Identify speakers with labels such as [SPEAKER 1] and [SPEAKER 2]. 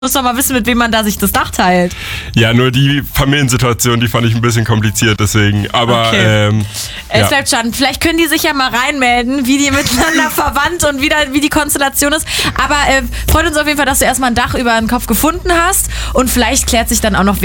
[SPEAKER 1] muss doch mal wissen, mit wem man da sich das Dach teilt.
[SPEAKER 2] Ja, nur die Familiensituation, die fand ich ein bisschen kompliziert, deswegen. Aber
[SPEAKER 1] Okay. Es
[SPEAKER 2] ja.
[SPEAKER 1] bleibt spannend. Vielleicht können die sich ja mal reinmelden, wie die miteinander verwandt und wie die Konstellation ist. Aber freut uns auf jeden Fall, dass du erstmal ein Dach über den Kopf gefunden hast. Und vielleicht klärt sich dann auch noch,